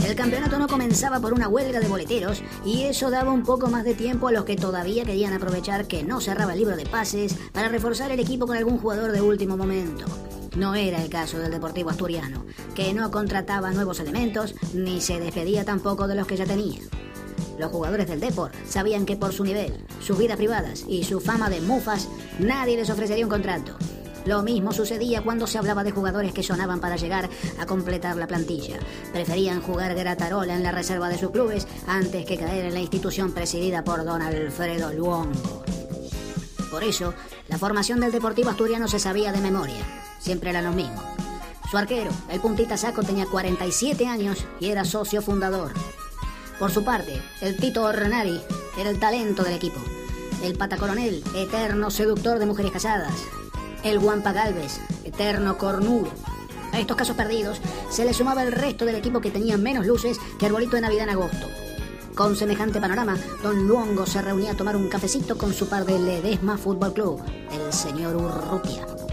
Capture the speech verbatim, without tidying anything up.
El campeonato no comenzaba por una huelga de boleteros y eso daba un poco más de tiempo a los que todavía querían aprovechar que no cerraba el libro de pases para reforzar el equipo con algún jugador de último momento. No era el caso del Deportivo Asturiano, que no contrataba nuevos elementos ni se despedía tampoco de los que ya tenía. Los jugadores del Depor sabían que por su nivel, sus vidas privadas y su fama de mufas, nadie les ofrecería un contrato. Lo mismo sucedía cuando se hablaba de jugadores que sonaban para llegar a completar la plantilla. Preferían jugar gratarola en la reserva de sus clubes antes que caer en la institución presidida por don Alfredo Luongo. Por eso, la formación del Deportivo Asturiano se sabía de memoria. Siempre eran los mismos. Su arquero, el puntita Saco, tenía cuarenta y siete años y era socio fundador. Por su parte, el Tito Ornari era el talento del equipo. El Pata Coronel, eterno seductor de mujeres casadas. El Guampa Galvez, eterno cornudo. A estos casos perdidos se le sumaba el resto del equipo que tenía menos luces que arbolito de Navidad en agosto. Con semejante panorama, don Luongo se reunía a tomar un cafecito con su par de Ledesma Fútbol Club, el señor Urrutia.